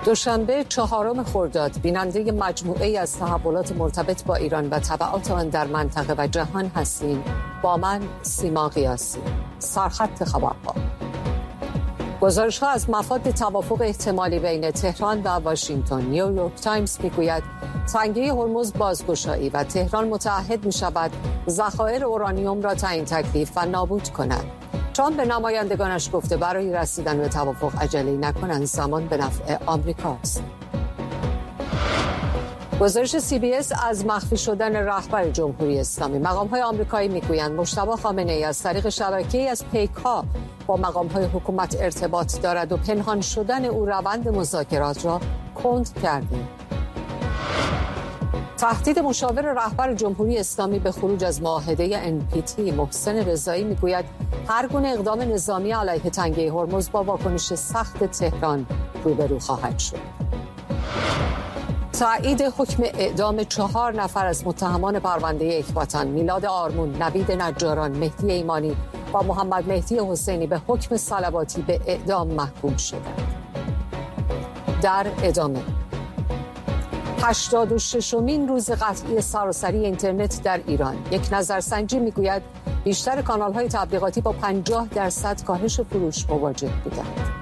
دوشنبه 4 خرداد بیننده مجموعه‌ای از تحولات مرتبط با ایران و تبعات آن در منطقه و جهان هستیم. با من سیما قیاسی. سرخط خبرها. گزارش‌ها از مفاد توافق احتمالی بین تهران و واشنگتن. نیویورک تایمز میگوید تنگه هرمز بازگشایی و تهران متعهد می‌شود ذخایر اورانیوم را تعیین تکلیف و نابود کند. ترامپ به نمایندگانش گفته برای رسیدن به توافق عجله نکنند، زمان به نفع آمریکاست. گزارش CBS از مخفی شدن رهبر جمهوری اسلامی. مقام‌های آمریکایی میگویند مجتبی خامنه‌ای از طریق شبکه‌ای از پیک‌ها با مقام‌های حکومت ارتباط دارد و پنهان شدن او روند مذاکرات را کند کرده. تهدید مشاور رهبر جمهوری اسلامی به خروج از معاهده NPT. محسن رضایی میگوید هر گونه اقدام نظامی علیه تنگه هرمز با واکنش سخت تهران روبرو خواهد شد. تایید حکم اعدام 4 نفر از متهمان پرونده اکباتان. میلاد آرمون، نوید نجاران، مهدی ایمانی و محمد مهدی حسینی به حکم صلواتی به اعدام محکوم شدند. در ادامه 86مین روز قطعی سراسری اینترنت در ایران. یک نظرسنجی میگوید بیشتر کانال‌های تبلیغاتی با 50% کاهش فروش مواجه بودند.